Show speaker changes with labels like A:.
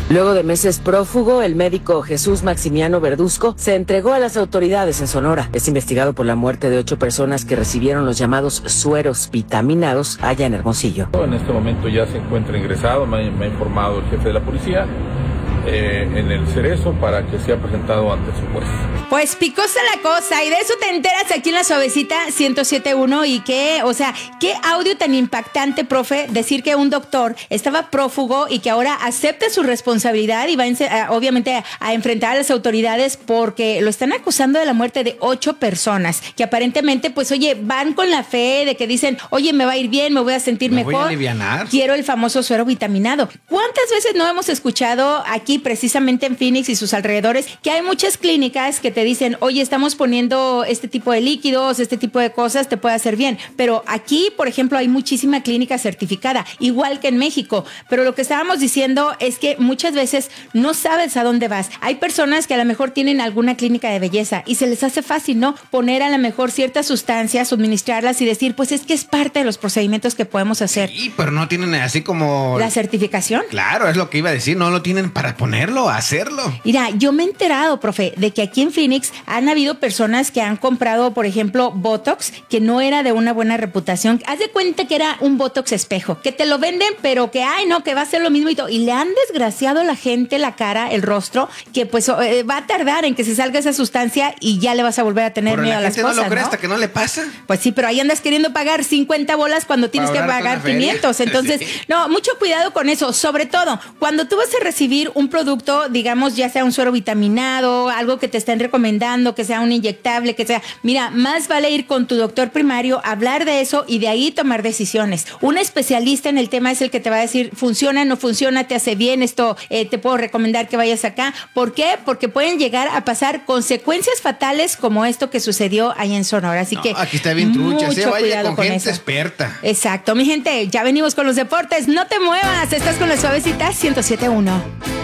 A: Luego de meses prófugo, el médico Jesús Maximiano Verduzco se entregó a las autoridades en Sonora. Es investigado por la muerte de 8 personas que recibieron los llamados sueros vitaminados allá en Hermosillo.
B: En este momento ya se encuentra ingresado, me ha informado el jefe de la policía, en el Cerezo para que sea presentado ante su juez.
C: Pues picosa la cosa, y de eso te enteras aquí en La Suavecita 107.1. Y qué audio tan impactante, profe, decir que un doctor estaba prófugo y que ahora acepta su responsabilidad y va obviamente a enfrentar a las autoridades porque lo están acusando de la muerte de 8 personas que aparentemente, pues oye, van con la fe de que dicen, oye, me va a ir bien, me voy a sentir mejor,
D: voy a alivianar.
C: Quiero el famoso suero vitaminado. ¿Cuántas veces no hemos escuchado aquí precisamente en Phoenix y sus alrededores que hay muchas clínicas que te dicen, oye, estamos poniendo este tipo de líquidos, este tipo de cosas, te puede hacer bien? Pero aquí, por ejemplo, hay muchísima clínica certificada, igual que en México. Pero lo que estábamos diciendo es que muchas veces no sabes a dónde vas. Hay personas que a lo mejor tienen alguna clínica de belleza y se les hace fácil, ¿no? Poner a lo mejor ciertas sustancias, suministrarlas y decir, pues es que es parte de los procedimientos que podemos hacer.
D: Sí, pero no tienen así como...
C: ¿La certificación?
D: Claro, es lo que iba a decir, no lo tienen para ponerlo, hacerlo.
C: Mira, yo me he enterado, profe, de que aquí en Phoenix han habido personas que han comprado, por ejemplo, Botox, que no era de una buena reputación. Haz de cuenta que era un Botox espejo, que te lo venden, pero que, ay, no, que va a ser lo mismo y todo. Y le han desgraciado a la gente la cara, el rostro, que pues va a tardar en que se salga esa sustancia y ya le vas a volver a tener miedo a las cosas,
D: no lo cree,
C: ¿no?
D: Hasta que no le pasa.
C: Pues sí, pero ahí andas queriendo pagar 50 bolas cuando tienes que pagar 500. Entonces, sí. No, mucho cuidado con eso. Sobre todo, cuando tú vas a recibir un producto, digamos, ya sea un suero vitaminado, algo que te estén recomendando, que sea un inyectable, que sea... Mira, más vale ir con tu doctor primario, hablar de eso y de ahí tomar decisiones. Un especialista en el tema es el que te va a decir, funciona, no funciona, te hace bien esto, te puedo recomendar que vayas acá. ¿Por qué? Porque pueden llegar a pasar consecuencias fatales como esto que sucedió ahí en Sonora. Así que
D: aquí está bien trucha,
C: mucho
D: vaya
C: cuidado
D: con gente
C: eso.
D: Experta.
C: Exacto, mi gente, ya venimos con los deportes. No te muevas, estás con La Suavecita 107.1.